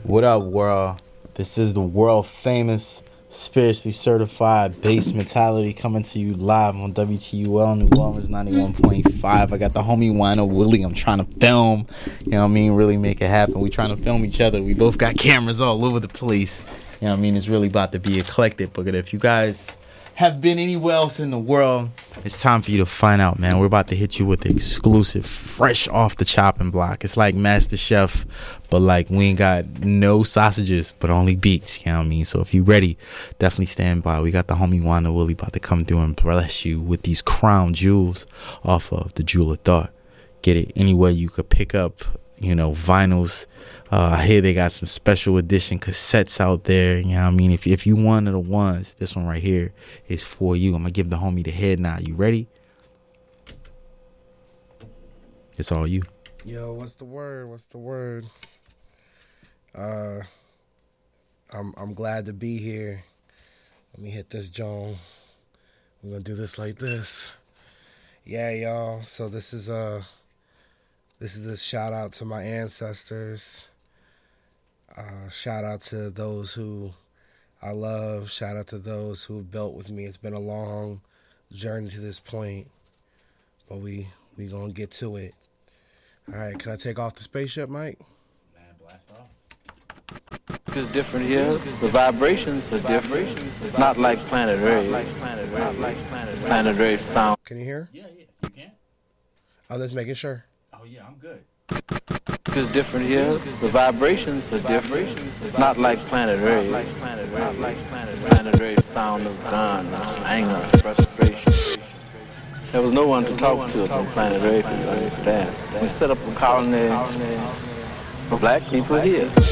What up, world? This is the world famous, spiritually certified bass mentality coming to you live on WTUL New Orleans 91.5. I got the homie Wino Willie. I'm trying to film, you know what I mean? Really make it happen. We trying to film each other. We both got cameras all over the place. You know what I mean? It's really about to be eclectic. But if you guys have been anywhere else in the world, it's time for you to find out, man. We're about to hit you with the exclusive, fresh off the chopping block. It's like Master Chef, but like we ain't got no sausages, but only beats, you know what I mean? So if you ready, definitely stand by. We got the homie Wanda Willie about to come through and bless you with these crown jewels off of the Jewel of Thought. Get it anywhere you could pick up, vinyls. I hear they got some special edition cassettes out there. You know what I mean? If you one of the ones, this one right here is for you. I'm going to give the homie the head nod. You ready? It's all you. Yo, what's the word? I'm glad to be here. Let me hit this Joan. We're going to do this like this. Yeah, y'all. So this is this shout out to my ancestors. Shout out to those who I love. Shout out to those who have built with me. It's been a long journey to this point, but we gonna get to it. All right, can I take off the spaceship, Mike? Man, blast off. It's different here. The vibrations are different. Not like planet Earth. Planet Earth sound. Can you hear? Yeah, you can? I'm just making sure. Oh, yeah, I'm good. It's different here. The vibrations are different. Not like planet Earth. Planet Earth sound of guns, anger, frustration. There was no one to talk to on planet Earth, you understand. We set up a colony for black people here.